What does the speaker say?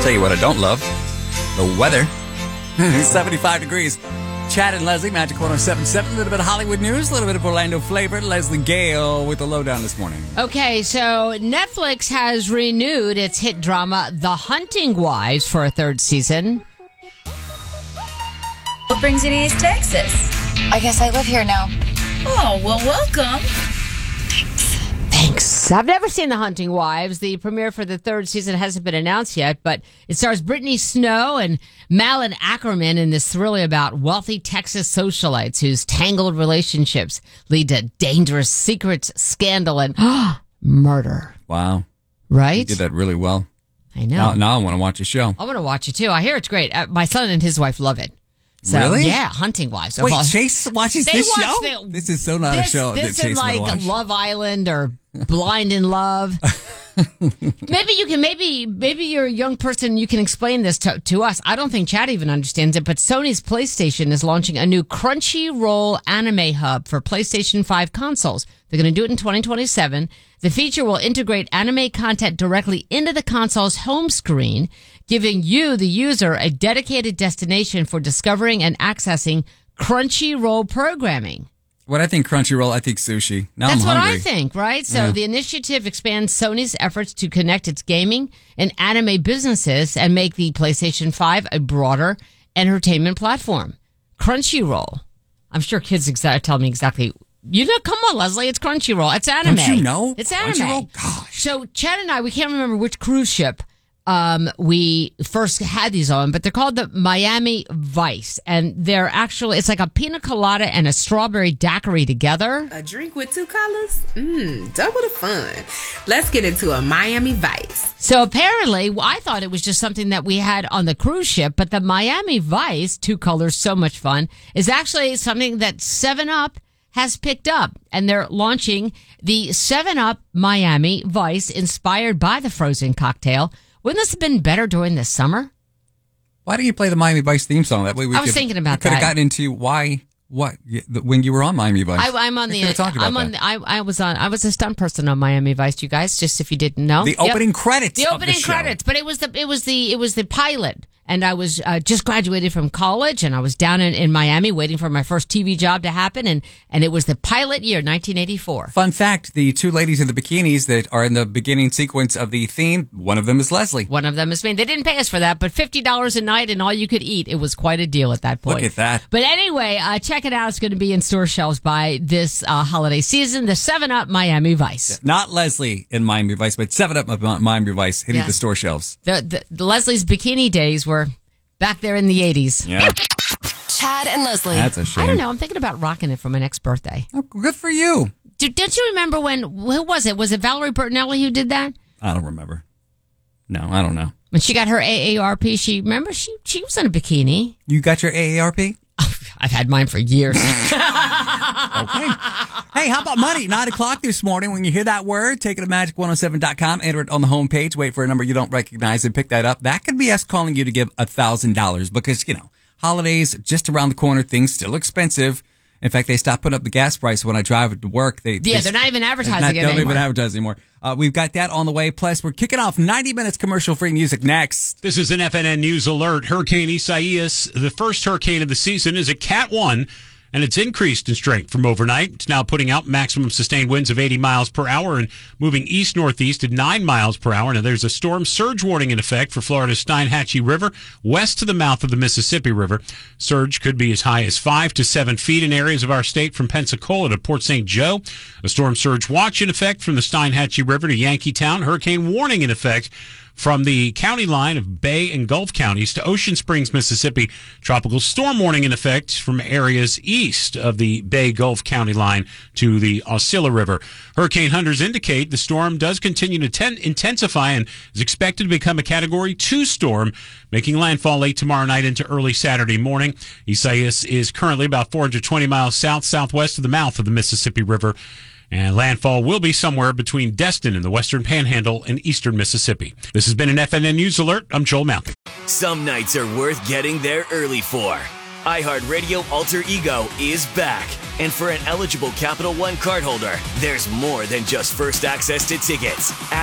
Tell you what I don't love. The weather. 75 degrees. Chad and Leslie, Magic 107.7. A little bit of Hollywood news, a little bit of Orlando flavor. Leslie Gale with the lowdown this morning. Okay, so Netflix has renewed its hit drama, The Hunting Wives, for a third season. What brings you to East Texas? I guess I live here now. Oh, well, welcome. Thanks. I've never seen The Hunting Wives. The premiere for the third season hasn't been announced yet, but it stars Brittany Snow and Malin Ackerman in this thriller about wealthy Texas socialites whose tangled relationships lead to dangerous secrets, scandal, and murder. Wow. Right? You did that really well. I know. Now I want to watch the show. I want to watch it, too. I hear it's great. My son and his wife love it. So, really? Yeah, Hunting Wives. Wait, Chase watches this show? This is so not a show that Chase would watch. This is like Love Island or Blind in Love. Maybe you're a young person. You can explain this to us. I don't think Chad even understands it, but Sony's PlayStation is launching a new Crunchyroll anime hub for PlayStation 5 consoles. They're going to do it in 2027. The feature will integrate anime content directly into the console's home screen, giving you, the user, a dedicated destination for discovering and accessing Crunchyroll programming. What I think Crunchyroll, I think sushi. Now That's I'm hungry. what I think, right? So the initiative expands Sony's efforts to connect its gaming and anime businesses and make the PlayStation 5 a broader entertainment platform. Crunchyroll. I'm sure kids tell me exactly. You know, come on, Leslie, it's Crunchyroll. It's anime. Don't you know? It's anime. Crunchyroll? Gosh. So Chad and I, we can't remember which cruise ship we first had these on, but they're called the Miami Vice, and they're actually, it's like a pina colada and a strawberry daiquiri together. A drink with two colors? Double the fun. Let's get into a Miami Vice. So apparently, I thought it was just something that we had on the cruise ship, but the Miami Vice, two colors, so much fun, is actually something that 7-Up has picked up, and they're launching the 7-Up Miami Vice inspired by the frozen cocktail. Wouldn't this have been better during the summer? Why don't you play the Miami Vice theme song? That way we I was thinking about could have that. gotten into when you were on Miami Vice. I'm on we the. could have talked about that. I was a stunt person on Miami Vice. You guys, just if you didn't know, The opening credits. The of opening the show. credits, but it was the pilot. And I was just graduated from college, and I was down in Miami waiting for my first TV job to happen, and it was the pilot year, 1984. Fun fact, the two ladies in the bikinis that are in the beginning sequence of the theme, one of them is Leslie. One of them is me. They didn't pay us for that, but $50 a night and all you could eat. It was quite a deal at that point. Look at that. But anyway, check it out. It's going to be in store shelves by this holiday season, the 7-Up Miami Vice. Not Leslie in Miami Vice, but 7-Up Miami Vice hitting Yes. the store shelves. The Leslie's bikini days were back there in the 80s. Yeah. Chad and Leslie. That's a shame. I don't know. I'm thinking about rocking it for my next birthday. Oh, good for you. Don't you remember who was it? Was it Valerie Bertinelli who did that? I don't remember. No, I don't know. When she got her AARP, she was in a bikini. You got your AARP? I've had mine for years. Okay. Hey, how about money? 9 o'clock this morning. When you hear that word, take it to magic107.com, enter it on the homepage, wait for a number you don't recognize and pick that up. That could be us calling you to give $1,000 because, holidays just around the corner, things still expensive. In fact, they stopped putting up the gas price when I drive to work. They're not even advertising it Don't anymore. even advertise anymore. We've got that on the way. Plus, we're kicking off 90 minutes commercial-free music next. This is an FNN News alert. Hurricane Isaias, the first hurricane of the season, is a Cat 1, and it's increased in strength from overnight. It's now putting out maximum sustained winds of 80 miles per hour and moving east-northeast at 9 miles per hour. Now, there's a storm surge warning in effect for Florida's Steinhatchee River, west to the mouth of the Mississippi River. Surge could be as high as 5 to 7 feet in areas of our state from Pensacola to Port St. Joe. A storm surge watch in effect from the Steinhatchee River to Yankeetown. Hurricane warning in effect from the county line of Bay and Gulf counties to Ocean Springs, Mississippi. Tropical storm warning in effect from areas east of the Bay Gulf county line to the Osceola River. Hurricane hunters indicate the storm does continue to intensify and is expected to become a Category 2 storm, making landfall late tomorrow night into early Saturday morning. Isaias is currently about 420 miles southwest of the mouth of the Mississippi River. And landfall will be somewhere between Destin and the western panhandle and eastern Mississippi. This has been an FNN News Alert. I'm Joel Mountain. Some nights are worth getting there early for. iHeartRadio Alter Ego is back. And for an eligible Capital One cardholder, there's more than just first access to tickets.